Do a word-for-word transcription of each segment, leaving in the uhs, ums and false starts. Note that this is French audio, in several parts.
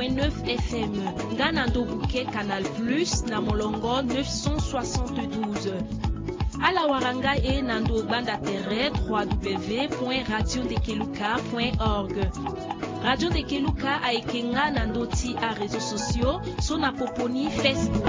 point neuf F M. Nganando Bouquet Canal Plus na Molongo neuf cent soixante-douze. À la Waranga et Nando Banda Terre w w w point radio de keluka point org. Radio de Keluka a ekenga Nando ti a réseaux sociaux sur na poponi Facebook.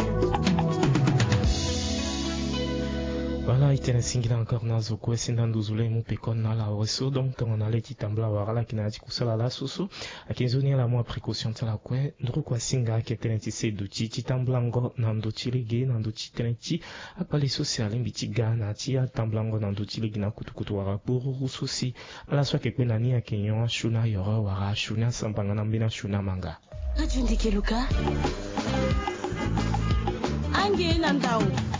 Voilà, il était singulier encore nazo quoi c'est dans douze mu pekon na la reso donc on allait qui tambla wala qui na dikusala la susu akinzoni la mo précaution tala quoi ndro kwa singa qui était nti se do chi tamblango nando chiligi nando chitenchi apale social mbiti gana ti tamblango nando chiligi na kutukutu wara pour rususi ala swa ke kwena ni akenyo shuna yoro wara shuna sambanga na mbina shuna manga Radio de Keluka ange nandao.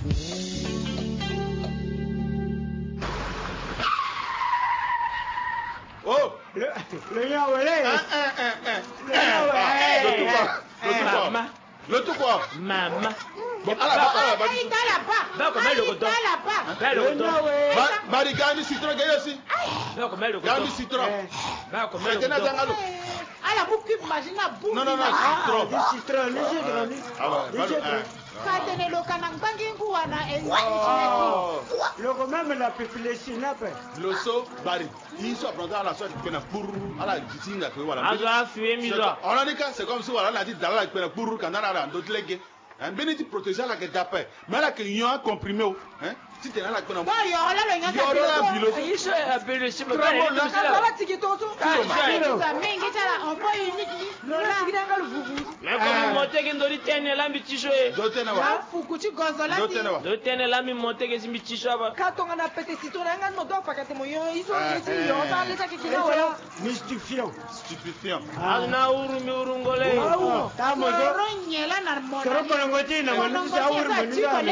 Oh, le le yawele. Un un un un. Le tout quoi? Le tout quoi? Le tout quoi? Maman. Bon, à la part, à la part. Il t'a pas. Ben comment le coton? Ben le coton. Mari gagne citron gagne aussi. Ben comment le coton? Gagne citron. Ben comment le coton? Ah la boucle imagine la boucle. Non non non, citron. Du citron, le citron. Ah ouais, Katene lo kanang bangi kuwana enwa. Le même la population n'a pas. Le so bari. Il soit prendre à la sorte que na pour à la jitinga que voilà. Ah ça fait misa. On a dit que c'est comme si voilà on a dit dans la que pour quand on a d'autres légués. Un bénédit protéger la que d'après. Mais là que yon a comprimé hein. Si tu es là la que Bah yo là le yon a bilo. Il se appelle le Très bon là. Ça va tiki toto. Ah ça mengi tala on peut unique. Lola nganga le vuvu. Mais comme monter que ndori tene la mbitisho e. Dotena wa. Ya fukuchi gozola. Dotena wa. Dotena la mi monter que mbitisho ba. Katonga na pete citron nga moto pakate moyo iso kesi yo ta leta kikina wala. Mystifiant. Stupéfiant. Ah na uru mi urungole. Ah ta mojo. Ronyela na mona. Kero bolongoti na mona sa uru mona.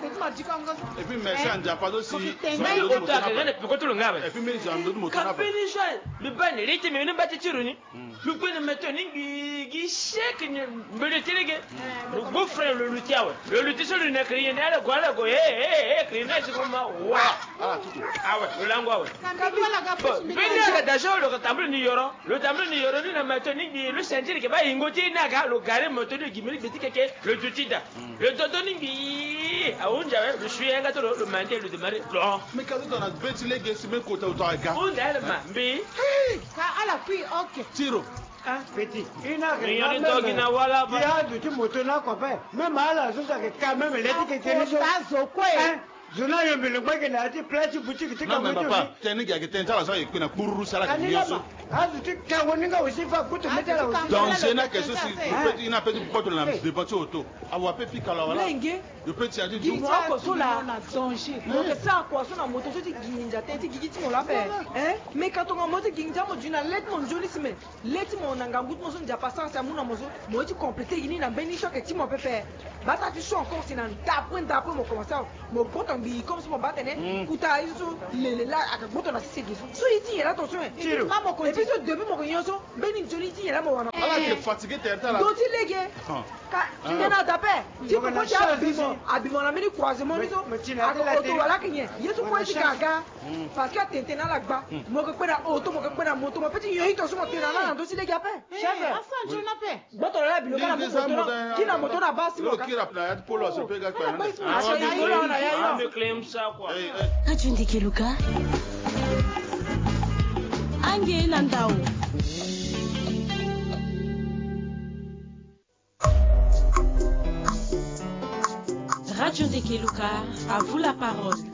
Et puis merci en Japon aussi. Mais il faut que ne peut tout ngabe. Et puis mais j'en donne mon temps. Kapini jai. Le ban rite me ne bati tiruni. Le ban metoni gi gi shek ni mbele telege. Le beau frère le lutia ouais. Le lutia sur le nekriye na go ala go eh eh eh krina c'est comme wa. Ah tout. Ah ouais, le langwa ouais. Bini aga dajo le tableau ni yoro. Le tableau ni yoro ni na metoni gi le sentir que ba ingoti na ga le gare metoni gi meli beti keke le tutida. Le dodoni gi a unja le suis un gâteau le mantel le démarrer. Mais quand on a bêti les gars c'est même côté au temps gars. On a le mambi. Ka ala puis OK. Tiro. Ah, petit. Il n'a rien. Il y a des wala. Il y a du moto na quoi faire. Même à la chose que quand même les qui étaient les choses. Quoi? Je n'ai eu le bac de la place boutique qui non mais papa tenez gars qui t'es dans la salle et puis na pour ça la kinyoso ah tu quand on nga aussi fa kutu mettre la donc c'est na question si petit ina petit porte la dépenser auto avoir pe pika la wala le petit a dit du moi ko so la danger donc ça quoi so na moto so ti ginja tete gigiti mo la fait hein mais quand on moto ginja mo duna let mon joli sime let mon nanga gut mo so nja passer ça mo na mo so mo ti compléter ini na beni choc ti mo pepe bata tu so encore c'est na d'après d'après mo commencer mo bottom bi comme si mon batene kuta iso lele la aka bottom na sisi gifu so iti era attention maman ko et puis so demi mo konyoso beni joli ti era mo wana ala que fatigué t'es là do ti lege ka tu viens taper ti ko ti abimo abimo na mini croisement ni so aka auto wala kinye yesu ko ti gaga parce que tente na la gba mo ko pe na auto mo ko pe na moto mo pe ti yoyi to so mo te na na do ti lege ape chef afa jo na pe bottom la bilo kana mo moto ki na moto na basi mo ka la polo se pega kwa na Radio de Keluka ange nandao. Radio de Keluka, à vous la parole.